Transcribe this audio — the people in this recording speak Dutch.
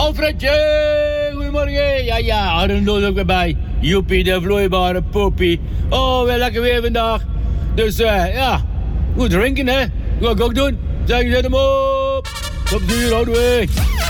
Alfredje, goedemorgen. Ja, Arnold ook weer bij. Joepie, de vloeibare poepie. Oh, weer lekker weer vandaag. Dus ja, goed drinken hè. Dat ga ik ook doen. Zet hem op. Tot de duur, houden we.